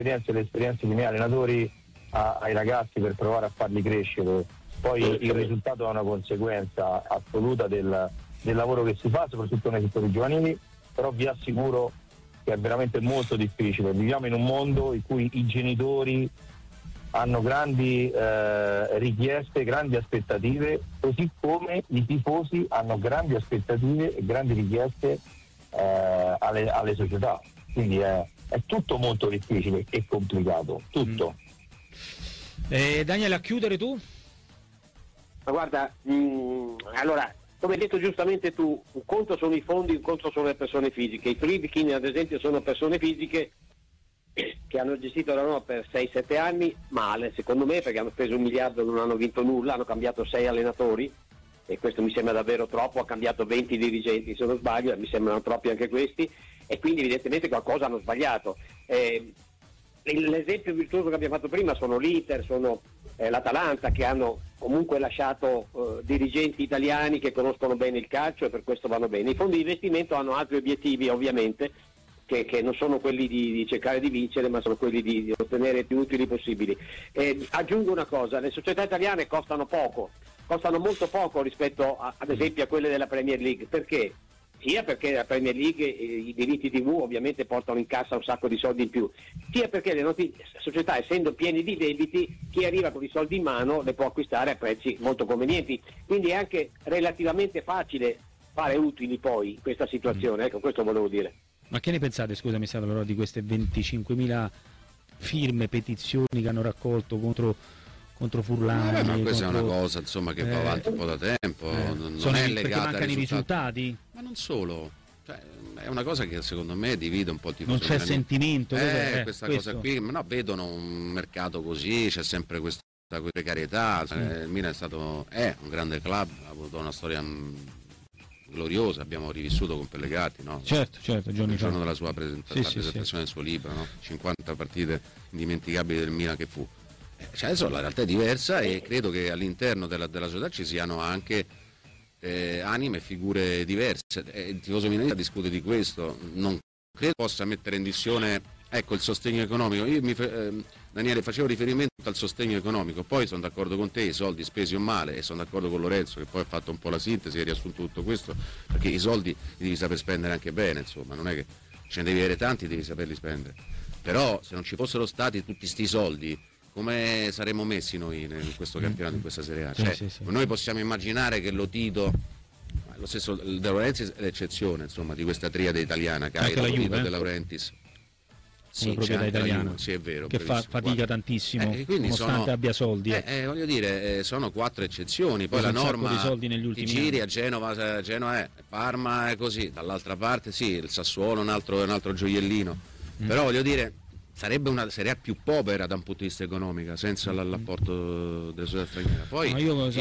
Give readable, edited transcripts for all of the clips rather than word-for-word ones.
le esperienze dei miei allenatori ai ragazzi per provare a farli crescere. Poi il risultato è una conseguenza assoluta del lavoro che si fa, soprattutto nei settori giovanili, però vi assicuro che è veramente molto difficile. Viviamo in un mondo in cui i genitori hanno grandi richieste, grandi aspettative, così come i tifosi hanno grandi aspettative e grandi richieste alle società. Quindi è tutto molto difficile e complicato, tutto. Daniele, a chiudere tu? Ma guarda, allora, come hai detto giustamente tu, un conto sono i fondi, un conto sono le persone fisiche. I Friedkin, ad esempio, sono persone fisiche che hanno gestito la Roma per 6-7 anni male, secondo me, perché hanno speso 1 miliardo e non hanno vinto nulla, hanno cambiato 6 allenatori e questo mi sembra davvero troppo, ha cambiato 20 dirigenti se non sbaglio, mi sembrano troppi anche questi, e quindi evidentemente qualcosa hanno sbagliato. L'esempio virtuoso che abbiamo fatto prima sono l'Inter, sono l'Atalanta, che hanno comunque lasciato dirigenti italiani che conoscono bene il calcio e per questo vanno bene. I fondi di investimento hanno altri obiettivi, ovviamente, che non sono quelli di cercare di vincere, ma sono quelli di ottenere i più utili possibili. Aggiungo una cosa, le società italiane costano molto poco rispetto ad esempio a quelle della Premier League. Perché? Sia perché la Premier League i diritti TV ovviamente portano in cassa un sacco di soldi in più, sia perché le società, essendo piene di debiti, chi arriva con i soldi in mano le può acquistare a prezzi molto convenienti, quindi è anche relativamente facile fare utili poi in questa situazione. Ecco, questo volevo dire. Ma che ne pensate, scusami Salvatore, di queste 25.000 firme, petizioni che hanno raccolto contro Furlani? Ma questa è una cosa, insomma, che va avanti un po' da tempo, non è legata ai mancano i risultati? Ma non solo, cioè, è una cosa che secondo me divide un po' il tifoso. Non c'è sentimento? Questa cosa qui, no, vedono un mercato così, c'è sempre questa precarietà, sì. Il Milan è un grande club, ha avuto una storia gloriosa, abbiamo rivissuto con Pellegatti, no? Certo, il giorno della sua presentazione del suo libro, no? 50 partite indimenticabili del Milan che fu. Cioè adesso la realtà è diversa e credo che all'interno della società ci siano anche anime e figure diverse. Il tifoso milanista discute di questo, non credo possa mettere in discussione il sostegno economico. Daniele, facevo riferimento al sostegno economico, poi sono d'accordo con te, i soldi spesi o male, e sono d'accordo con Lorenzo che poi ha fatto un po' la sintesi e riassunto tutto questo, perché i soldi li devi saper spendere anche bene, insomma, non è che ce ne devi avere tanti, devi saperli spendere. Però se non ci fossero stati tutti sti soldi, come saremmo messi noi in questo campionato, in questa Serie A? Cioè, sì. Noi possiamo immaginare che Lotito, lo stesso De Laurentiis è l'eccezione, insomma, di questa triade italiana, Cairo, Lotito, De Laurentiis. Sì, proprietà italiana, sì, è vero, che fa fatica tantissimo, nonostante abbia soldi. Voglio dire, sono 4 eccezioni, poi la norma di soldi negli ultimi giri anni. A Genova è, Parma è così, dall'altra parte sì, il Sassuolo è un altro gioiellino, però voglio dire, sarebbe una Serie A più povera da un punto di vista economico, senza l'apporto della società straniera. Poi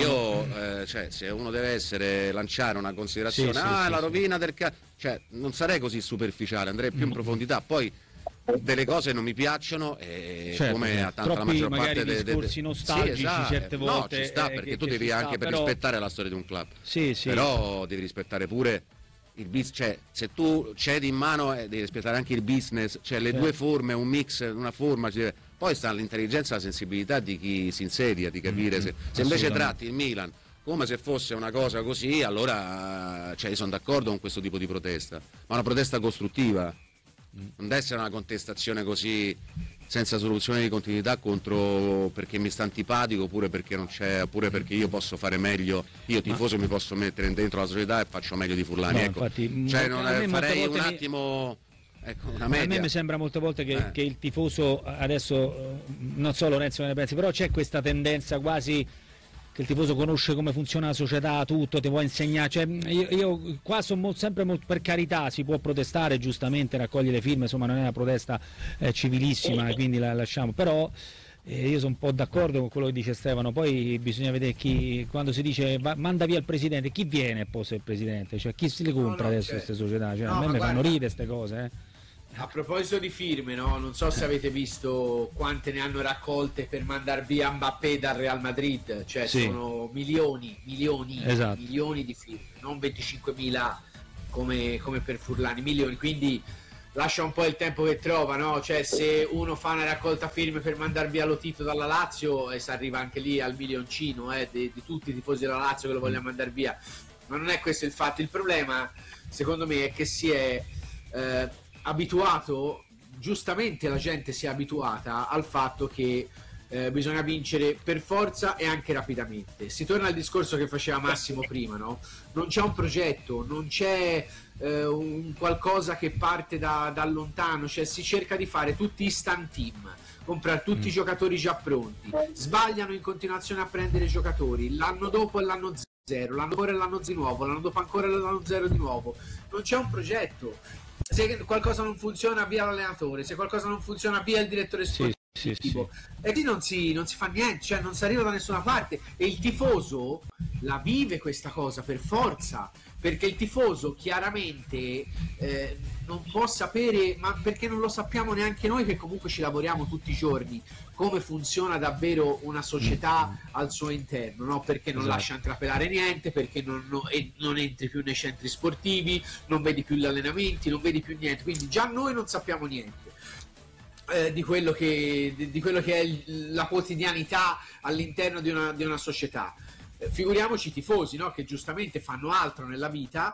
cioè, se uno deve lanciare una considerazione, la rovina del cioè non sarei così superficiale, andrei più in profondità. Poi delle cose non mi piacciono, come a tanta la maggior parte dei discorsi nostalgici, certe volte. No, ci sta, perché tu devi anche rispettare la storia di un club. Però devi rispettare pure il business, cioè se tu cedi in mano devi rispettare anche il business, cioè le due forme, un mix, una forma, poi sta l'intelligenza e la sensibilità di chi si insedia, di capire se invece tratti il Milan come se fosse una cosa così, allora io sono d'accordo con questo tipo di protesta, ma una protesta costruttiva, non deve essere una contestazione così senza soluzione di continuità contro perché mi sta antipatico, oppure perché non c'è, oppure perché io posso fare meglio, io tifoso mi posso mettere dentro la società e faccio meglio di Furlani, infatti, farei un attimo una media. A me mi sembra molte volte che il tifoso adesso, non so Lorenzo ne pensi, però c'è questa tendenza quasi che il tifoso conosce come funziona la società, tutto, ti può insegnare, cioè, io qua sono sempre molto, per carità, si può protestare giustamente, raccoglie le firme, insomma non è una protesta civilissima, quindi la lasciamo, però io sono un po' d'accordo con quello che dice Stefano, poi bisogna vedere quando si dice manda via il presidente, chi viene poi se il presidente, cioè chi si le compra adesso queste società, cioè, a me mi fanno ridere queste cose. A proposito di firme, no? Non so se avete visto quante ne hanno raccolte per mandar via Mbappé dal Real Madrid, cioè sono milioni di firme, non 25.000 come per Furlani, milioni, quindi lascia un po' il tempo che trova, no? Cioè, se uno fa una raccolta firme per mandar via Lotito dalla Lazio, si arriva anche lì al milioncino di tutti i tifosi della Lazio che lo vogliono mandare via. Ma non è questo il fatto. Il problema, secondo me, è che si è abituato, giustamente la gente si è abituata al fatto che bisogna vincere per forza e anche rapidamente. Si torna al discorso che faceva Massimo prima, no? Non c'è un progetto, non c'è un qualcosa che parte da lontano, cioè si cerca di fare tutti instant team, comprare tutti i giocatori già pronti, sbagliano in continuazione a prendere giocatori, l'anno dopo è l'anno zero, l'anno dopo è l'anno di nuovo, l'anno dopo ancora è l'anno zero di nuovo. Non c'è un progetto. Se qualcosa non funziona, via l'allenatore, se qualcosa non funziona, via il direttore sportivo. Sì. E lì non si fa niente, cioè non si arriva da nessuna parte, e il tifoso la vive questa cosa per forza, perché il tifoso chiaramente non può sapere, ma perché non lo sappiamo neanche noi che comunque ci lavoriamo tutti i giorni, come funziona davvero una società al suo interno, no? Perché non lascia intrapelare niente, perché non entri più nei centri sportivi, non vedi più gli allenamenti, non vedi più niente, quindi già noi non sappiamo niente di quello che è la quotidianità all'interno di una società. Figuriamoci i tifosi, no? Che giustamente fanno altro nella vita,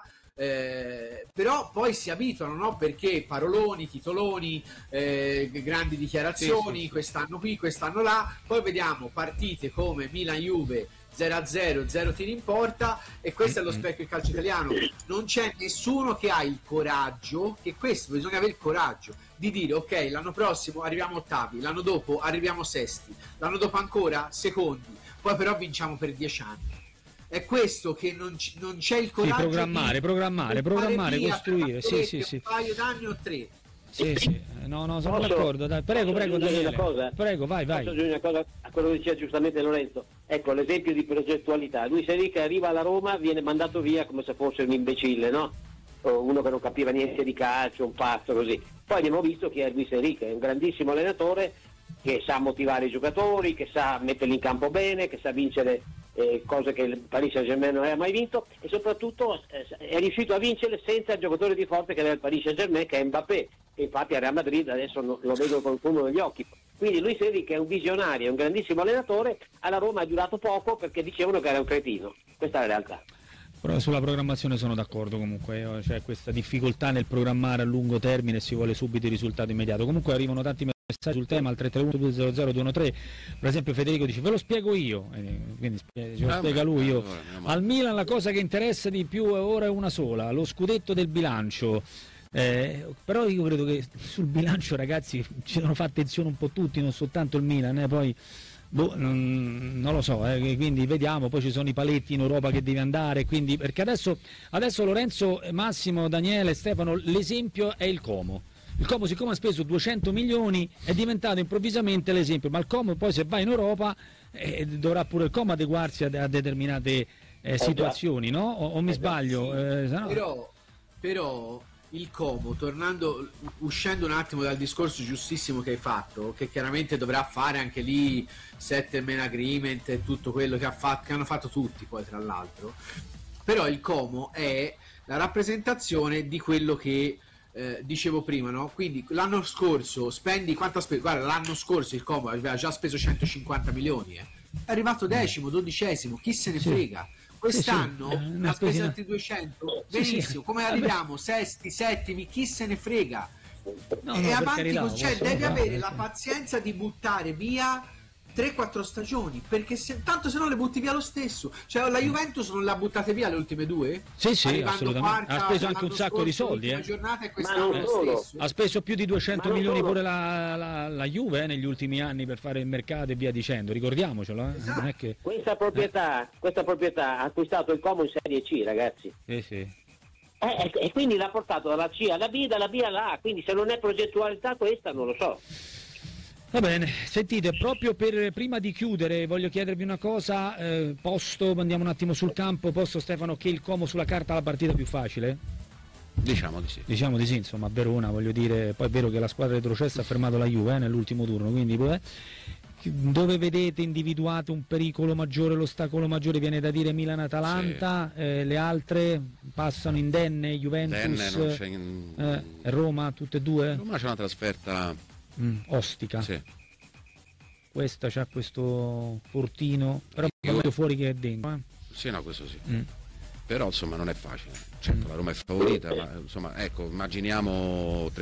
però poi si abituano, no? Perché paroloni, titoloni, grandi dichiarazioni, quest'anno qui, quest'anno là, poi vediamo partite come Milan-Juve 0-0, 0 tiri in porta, e questo è lo specchio del calcio italiano. Non c'è nessuno che ha il coraggio, che questo bisogna avere il coraggio di dire ok, l'anno prossimo arriviamo ottavi, l'anno dopo arriviamo sesti, l'anno dopo ancora secondi, poi però vinciamo per 10 anni. È questo che non c'è il coraggio, programmare, costruire, sì. Un paio d'anni o 3. Sì. No, sono d'accordo. Dai. Prego, Daniele. Prego, vai. Posso aggiungere una cosa a quello che diceva giustamente Lorenzo? Ecco, l'esempio di progettualità. Luis Enrique arriva alla Roma, viene mandato via come se fosse un imbecille, no? O uno che non capiva niente di calcio, un pazzo così. Poi abbiamo visto che è Luis Enrique, è un grandissimo allenatore che sa motivare i giocatori, che sa metterli in campo bene, che sa vincere cose che il Paris Saint-Germain non aveva mai vinto, e soprattutto è riuscito a vincere senza il giocatore di forza che aveva il Paris Saint-Germain, che è Mbappé, e infatti a Real Madrid adesso lo vedo con fumo negli occhi. Quindi Luis Enrique è un visionario, è un grandissimo allenatore. Alla Roma ha durato poco perché dicevano che era un cretino, questa è la realtà. Però sulla programmazione sono d'accordo comunque, c'è questa difficoltà nel programmare a lungo termine e si vuole subito il risultato immediato. Comunque arrivano tanti messaggi sul tema al 331-200-213. Per esempio Federico dice ve lo spiego io, quindi ce lo spiega lui. Io al Milan la cosa che interessa di più ora è una sola, lo scudetto del bilancio. Però io credo che sul bilancio, ragazzi, ci devono fare attenzione un po' tutti, non soltanto il Milan, poi non lo so, quindi vediamo. Poi ci sono i paletti in Europa che devi andare, quindi, perché adesso Lorenzo, Massimo, Daniele, Stefano, l'esempio è il Como. Il Como, siccome ha speso 200 milioni, è diventato improvvisamente l'esempio, ma il Como poi se va in Europa dovrà pure il Como adeguarsi a determinate situazioni, no? O mi sbaglio? Però il Como, uscendo un attimo dal discorso giustissimo che hai fatto, che chiaramente dovrà fare anche lì settlement agreement e tutto quello che hanno fatto tutti poi tra l'altro, però il Como è la rappresentazione di quello che dicevo prima, no? Quindi l'anno scorso guarda, l'anno scorso il Como aveva già speso 150 milioni, è arrivato 10º, 12º, chi se ne frega. Quest'anno ha speso altri 200, benissimo, come arriviamo? Sesti, settimi, chi se ne frega? E avanti così, cioè devi avere la pazienza di buttare via 3-4 stagioni, perché tanto se no le butti via lo stesso. Cioè la Juventus non l'ha buttate via le ultime due? Sì, assolutamente. Quarta, ha speso anche un sacco di soldi, ha speso più di 200 milioni pure la Juve negli ultimi anni per fare il mercato e via dicendo, ricordiamocelo. Esatto. Non è che... questa proprietà ha acquistato il Como in Serie C, ragazzi. Sì. E quindi l'ha portato dalla C alla B, dalla B alla A, quindi se non è progettualità questa non lo so. Va bene, sentite, proprio prima di chiudere voglio chiedervi una cosa, andiamo un attimo sul campo, posto Stefano che il Como sulla carta ha la partita più facile? Diciamo di sì, insomma a Verona, voglio dire, poi è vero che la squadra retrocessa ha fermato la Juve nell'ultimo turno, quindi Dove vedete, individuate un pericolo maggiore, l'ostacolo maggiore? Viene da dire Milan-Atalanta, sì. Le altre passano indenne, Juventus, Roma, tutte e due? Roma c'è una trasferta ostica. Sì. Questa c'ha questo portino, però è meglio fuori che è dentro. Sì, no, questo sì. Però insomma non è facile. Certo, la Roma è favorita, ma insomma ecco, immaginiamo